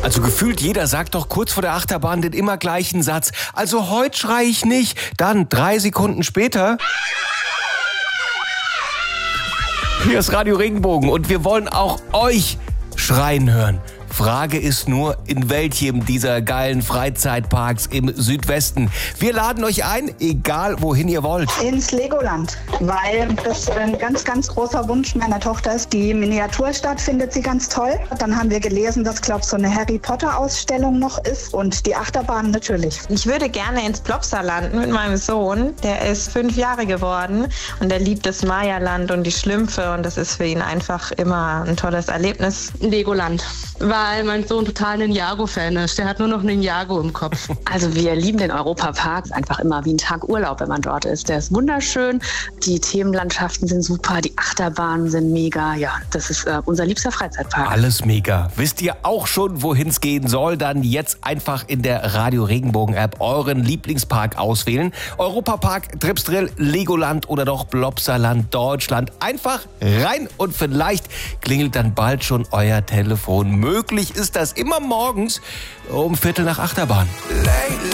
Also gefühlt jeder sagt doch kurz vor der Achterbahn den immer gleichen Satz. Also heute schrei ich nicht. Dann 3 Sekunden später. Hier ist Radio Regenbogen und wir wollen auch euch schreien hören. Frage ist nur, in welchem dieser geilen Freizeitparks im Südwesten. Wir laden euch ein, egal wohin ihr wollt. Ins Legoland, weil das ein ganz, ganz großer Wunsch meiner Tochter ist. Die Miniaturstadt findet sie ganz toll. Dann haben wir gelesen, dass, glaube ich, so eine Harry-Potter-Ausstellung noch ist und die Achterbahn natürlich. Ich würde gerne ins Plopsaland mit meinem Sohn. Der ist 5 Jahre geworden und er liebt das Maya-Land und die Schlümpfe und das ist für ihn einfach immer ein tolles Erlebnis. Legoland, weil mein Sohn total ein Ninjago-Fan ist. Der hat nur noch Ninjago im Kopf. Also wir lieben den Europapark. Einfach immer wie ein Tag Urlaub, wenn man dort ist. Der ist wunderschön. Die Themenlandschaften sind super. Die Achterbahnen sind mega. Ja, das ist unser liebster Freizeitpark. Alles mega. Wisst ihr auch schon, wohin es gehen soll? Dann jetzt einfach in der Radio Regenbogen App euren Lieblingspark auswählen. Europapark, Tripsdrill, Legoland oder doch Plopsaland Deutschland. Einfach rein und vielleicht klingelt dann bald schon euer Telefon. Möglich ist das immer morgens um 7:45 Achterbahn.